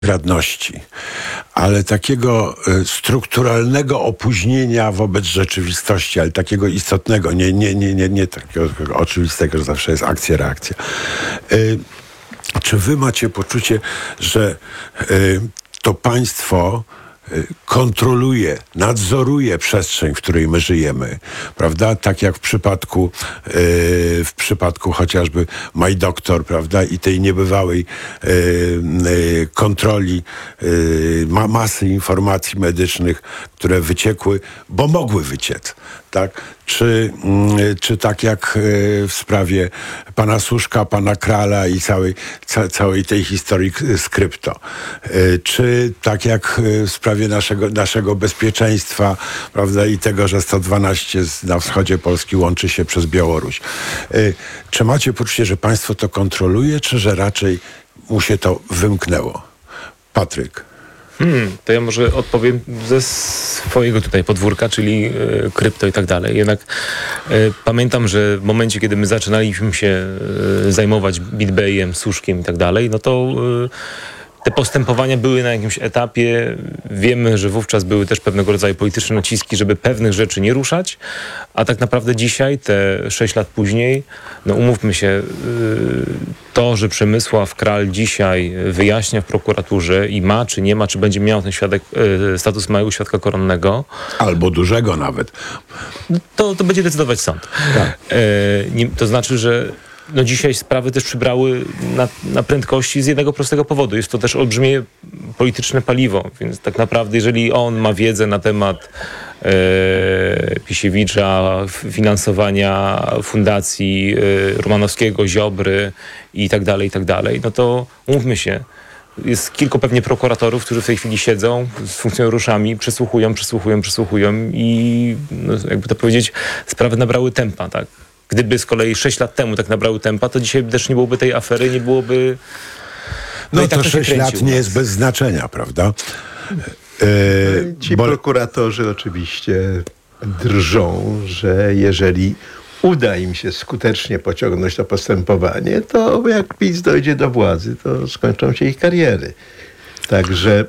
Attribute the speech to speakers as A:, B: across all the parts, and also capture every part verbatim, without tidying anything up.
A: radności, ale takiego y, strukturalnego opóźnienia wobec rzeczywistości, ale takiego istotnego, nie, nie, nie, nie, nie takiego oczywistego, że zawsze jest akcja, reakcja. Y, czy wy macie poczucie, że y, to państwo kontroluje, nadzoruje przestrzeń, w której my żyjemy, prawda? Tak jak w przypadku yy, w przypadku chociażby My Doctor, prawda? I tej niebywałej yy, yy, kontroli yy, ma masy informacji medycznych, które wyciekły, bo mogły wyciec, tak? Czy, yy, czy tak jak yy, w sprawie pana Suszka, pana Krala i całej, ca, całej tej historii z krypto. Yy, czy tak jak yy, w sprawie naszego, naszego bezpieczeństwa, prawda, i tego, że sto dwanaście na wschodzie Polski łączy się przez Białoruś. Yy, czy macie poczucie, że państwo to kontroluje, czy że raczej mu się to wymknęło? Patryk.
B: Hmm, to ja może odpowiem ze swojego tutaj podwórka, czyli y, krypto i tak dalej. Jednak y, pamiętam, że w momencie, kiedy my zaczynaliśmy się y, zajmować BitBayem, Suszkiem i tak dalej, no to y, te postępowania były na jakimś etapie. Wiemy, że wówczas były też pewnego rodzaju polityczne naciski, żeby pewnych rzeczy nie ruszać, a tak naprawdę dzisiaj, te sześć lat później, no umówmy się, yy, to, że Przemysław Kral dzisiaj wyjaśnia w prokuraturze i ma, czy nie ma, czy będzie miał ten świadek, yy, status małego świadka koronnego.
A: Albo dużego nawet.
B: To, to będzie decydować sąd.
A: Tak.
B: Yy, nie, to znaczy, że no dzisiaj sprawy też przybrały na, na prędkości z jednego prostego powodu. Jest to też olbrzymie polityczne paliwo, więc tak naprawdę jeżeli on ma wiedzę na temat e, Pisiewicza, finansowania fundacji e, Romanowskiego, Ziobry i tak dalej, i tak dalej, no to mówmy się, jest kilku pewnie prokuratorów, którzy w tej chwili siedzą z funkcjonariuszami, przesłuchują, przesłuchują, przesłuchują i no, jakby to powiedzieć, sprawy nabrały tempa, tak? Gdyby z kolei sześć lat temu tak nabrały tempa, to dzisiaj też nie byłoby tej afery, nie byłoby...
A: No, no to, to sześć lat nie jest bez znaczenia, prawda?
C: Yy, Ci bo... prokuratorzy oczywiście drżą, że jeżeli uda im się skutecznie pociągnąć to postępowanie, to jak PiS dojdzie do władzy, to skończą się ich kariery. Także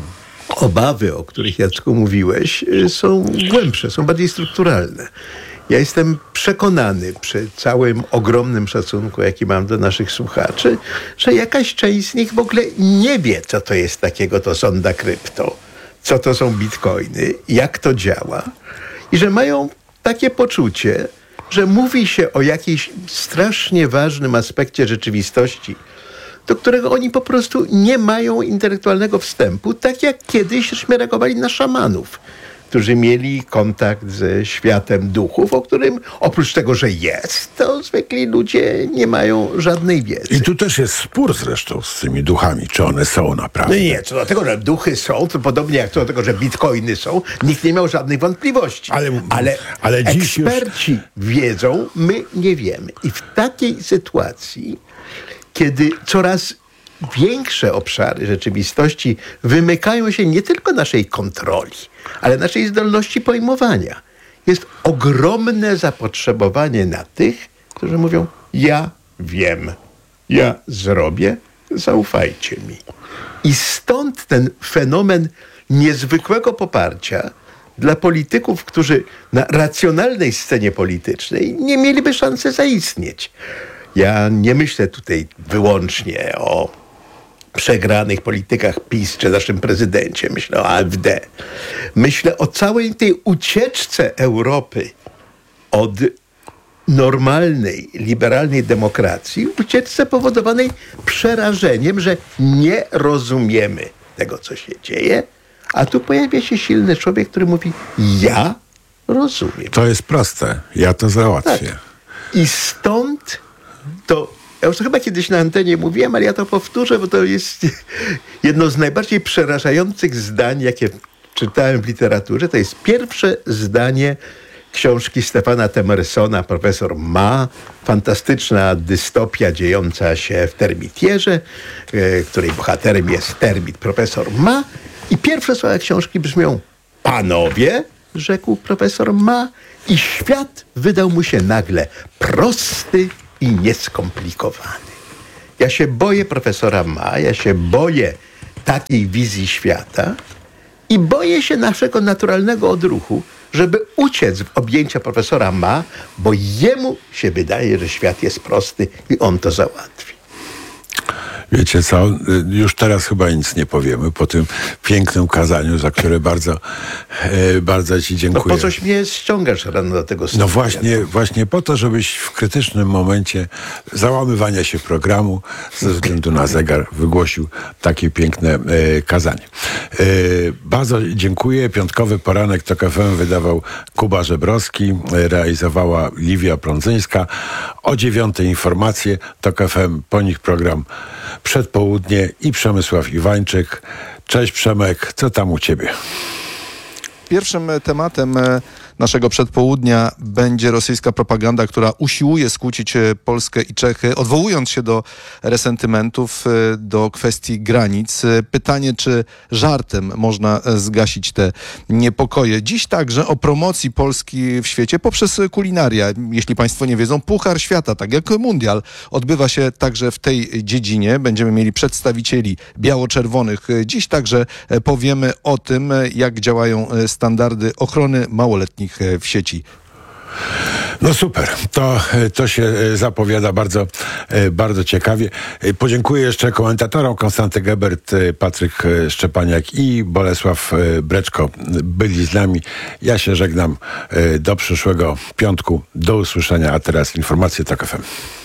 C: obawy, o których, Jacku, mówiłeś, są głębsze, są bardziej strukturalne. Ja jestem przekonany, przy całym ogromnym szacunku, jaki mam do naszych słuchaczy, że jakaś część z nich w ogóle nie wie, co to jest takiego to sonda krypto, co to są bitcoiny, jak to działa i że mają takie poczucie, że mówi się o jakimś strasznie ważnym aspekcie rzeczywistości, do którego oni po prostu nie mają intelektualnego wstępu, tak jak kiedyś żeśmy reagowali na szamanów, którzy mieli kontakt ze światem duchów, o którym oprócz tego, że jest, to zwykli ludzie nie mają żadnej wiedzy.
A: I tu też jest spór zresztą z tymi duchami, czy one są naprawdę.
C: No nie, co do tego, że duchy są, to podobnie jak co do tego, że bitcoiny są, nikt nie miał żadnych wątpliwości. Ale, ale, ale dziś eksperci już... wiedzą, my nie wiemy. I w takiej sytuacji, kiedy coraz większe obszary rzeczywistości wymykają się nie tylko naszej kontroli, ale naszej zdolności pojmowania. Jest ogromne zapotrzebowanie na tych, którzy mówią: ja wiem, ja zrobię, zaufajcie mi. I stąd ten fenomen niezwykłego poparcia dla polityków, którzy na racjonalnej scenie politycznej nie mieliby szansy zaistnieć. Ja nie myślę tutaj wyłącznie o przegranych politykach PiS czy naszym prezydencie. Myślę o A F D. Myślę o całej tej ucieczce Europy od normalnej, liberalnej demokracji, ucieczce powodowanej przerażeniem, że nie rozumiemy tego, co się dzieje, a tu pojawia się silny człowiek, który mówi: ja rozumiem.
A: To jest proste. Ja to załatwię.
C: Tak. I stąd to... Ja już to chyba kiedyś na antenie mówiłem, ale ja to powtórzę, bo to jest jedno z najbardziej przerażających zdań, jakie czytałem w literaturze. To jest pierwsze zdanie książki Stefana Temersona, Profesor Ma, fantastyczna dystopia dziejąca się w Termitierze, której bohaterem jest termit profesor Ma. I pierwsze słowa książki brzmią: panowie, rzekł profesor Ma, i świat wydał mu się nagle prosty i nieskomplikowany. Ja się boję profesora Ma, ja się boję takiej wizji świata i boję się naszego naturalnego odruchu, żeby uciec w objęcia profesora Ma, bo jemu się wydaje, że świat jest prosty i on to załatwi.
A: Wiecie co, już teraz chyba nic nie powiemy po tym pięknym kazaniu, za które bardzo, e, bardzo ci dziękuję.
C: No po coś mnie ściągasz rano do tego studia?
A: No właśnie, właśnie po to, żebyś w krytycznym momencie załamywania się programu ze względu na zegar wygłosił takie piękne e, kazanie. E, bardzo dziękuję. Piątkowy poranek Tok F M wydawał Kuba Żebrowski, e, realizowała Liwia Prądzyńska. O dziewiątej informacje Tok F M, po nich program Przedpołudnie i Przemysław Iwańczyk. Cześć Przemek, co tam u ciebie?
D: Pierwszym tematem naszego przedpołudnia będzie rosyjska propaganda, która usiłuje skłócić Polskę i Czechy, odwołując się do resentymentów, do kwestii granic. Pytanie, czy żartem można zgasić te niepokoje. Dziś także o promocji Polski w świecie poprzez kulinaria. Jeśli Państwo nie wiedzą, Puchar Świata, tak jak Mundial, odbywa się także w tej dziedzinie. Będziemy mieli przedstawicieli biało-czerwonych. Dziś także powiemy o tym, jak działają standardy ochrony małoletnich w sieci.
A: No super, to, to się zapowiada bardzo, bardzo ciekawie. Podziękuję jeszcze komentatorom. Konstanty Gebert, Patryk Szczepaniak i Bolesław Breczko byli z nami. Ja się żegnam do przyszłego piątku. Do usłyszenia, a teraz informacje Tok F M.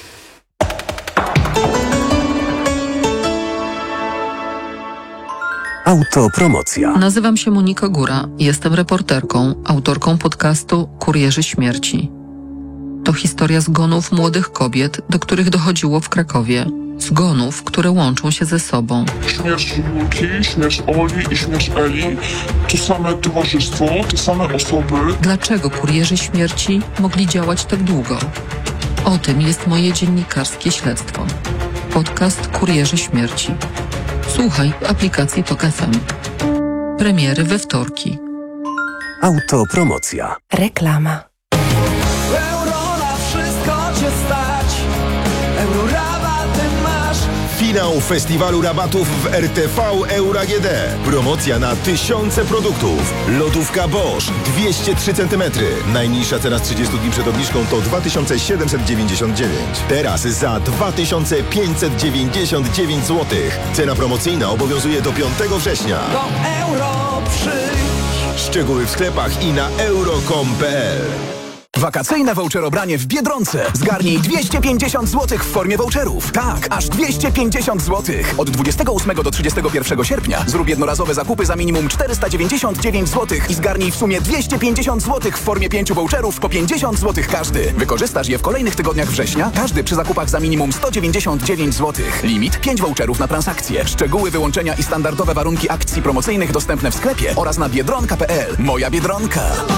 E: Autopromocja.
F: Nazywam się Monika Góra. Jestem reporterką, autorką podcastu Kurierzy Śmierci. To historia zgonów młodych kobiet, do których dochodziło w Krakowie. Zgonów, które łączą się ze sobą.
G: Śmierć Julki, śmierć Oli i śmierć Eli to same towarzystwo, te same osoby.
F: Dlaczego kurierzy śmierci mogli działać tak długo? O tym jest moje dziennikarskie śledztwo. Podcast Kurierzy Śmierci. Słuchaj w aplikacji Tok F M. Premiery we wtorki.
E: Autopromocja.
H: Reklama.
I: Euro na wszystko cię stać. Euro rabaty masz.
J: Finał festiwalu rabatów w R T V Euro A G D. Promocja na tysiące produktów. Lodówka Bosch dwieście trzy centymetry. Najniższa cena z trzydziestu dni przed obniżką to dwa tysiące siedemset dziewięćdziesiąt dziewięć. Teraz za dwa tysiące pięćset dziewięćdziesiąt dziewięć złotych. Cena promocyjna obowiązuje do piątego września.
I: Do euro przyjdź.
J: Szczegóły w sklepach i na euro kropka com kropka p l.
K: Wakacyjne voucherobranie w Biedronce. Zgarnij dwieście pięćdziesiąt złotych w formie voucherów. Tak, aż dwieście pięćdziesiąt złotych. Od dwudziestego ósmego do trzydziestego pierwszego sierpnia zrób jednorazowe zakupy za minimum czterysta dziewięćdziesiąt dziewięć złotych i zgarnij w sumie dwieście pięćdziesiąt złotych w formie pięciu voucherów po pięćdziesiąt złotych każdy. Wykorzystasz je w kolejnych tygodniach września, każdy przy zakupach za minimum sto dziewięćdziesiąt dziewięć złotych. Limit pięć voucherów na transakcję. Szczegóły, wyłączenia i standardowe warunki akcji promocyjnych dostępne w sklepie oraz na biedronka kropka p l. Moja Biedronka.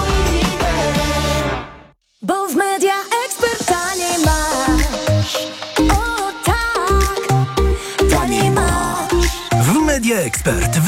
H: Bo w Media Expert taniej masz. O tak, taniej masz.
E: W Media Expert